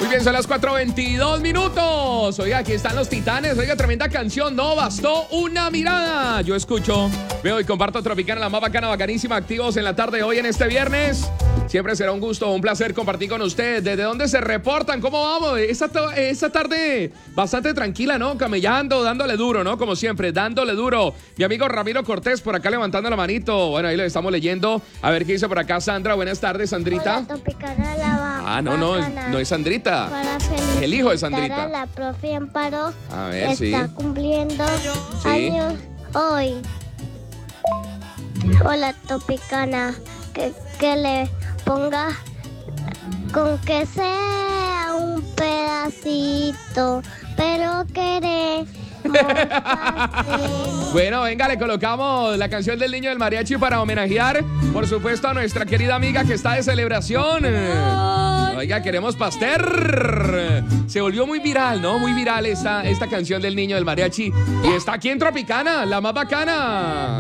bien, son las 4:22. Oiga, aquí están los Titanes. Oiga, tremenda canción. No bastó una mirada. Yo escucho, veo y comparto Tropicana, la más bacana, bacanísima. Activos en la tarde de hoy en este viernes. Siempre será un gusto, un placer compartir con ustedes. ¿Desde dónde se reportan? ¿Cómo vamos? Esta tarde bastante tranquila, ¿no? Camellando, dándole duro, ¿no? Como siempre, dándole duro. Mi amigo Ramiro Cortés por acá levantando la manito. Bueno, ahí lo estamos leyendo. A ver qué dice por acá Sandra. Buenas tardes, Sandrita. Hola, Tropicana, la No es Sandrita. Para felicitar El hijo de Sandrita. a la profe Amparo. A ver, sí. Está cumpliendo Sí. años hoy. Hola, Tropicana. Que le ponga con que sea un pedacito, pero queremos pastel. Bueno, venga, le colocamos la canción del niño del mariachi para homenajear, por supuesto, a nuestra querida amiga que está de celebración. Oiga, queremos pastel. Se volvió muy viral, ¿no? Muy viral esta canción del niño del mariachi. Y está aquí en Tropicana, la más bacana.